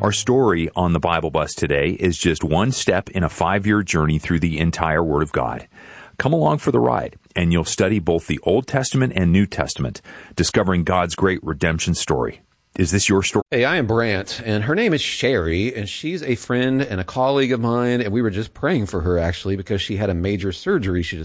Our story on the Bible Bus today is just one step in a 5-year journey through the entire Word of God. Come along for the ride, and you'll study both the Old Testament and New Testament, discovering God's great redemption story. Is this your story? Hey, I am Brant, and her name is Sherry, and she's a friend and a colleague of mine, and we were just praying for her, actually, because she had a major surgery she